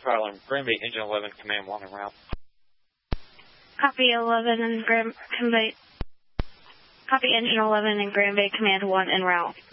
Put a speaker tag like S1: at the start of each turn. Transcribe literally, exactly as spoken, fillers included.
S1: Island, Green Bay, Engine eleven, Command one en route.
S2: Copy eleven and Green Bay. Copy Engine eleven and Green Bay, Command one en route.